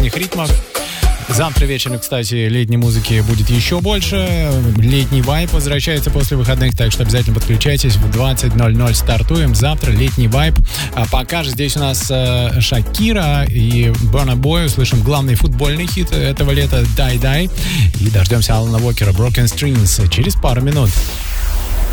электронных ритмов. Завтра вечером, кстати, летней музыки будет еще больше. Летний вайб возвращается после выходных, так что обязательно подключайтесь. В 20:00 стартуем. Завтра летний вайб. А пока же здесь у нас Шакира и Burna Boy. Услышим главный футбольный хит этого лета «Die Die». И дождемся Алана Уокера «Broken Strings» через пару минут.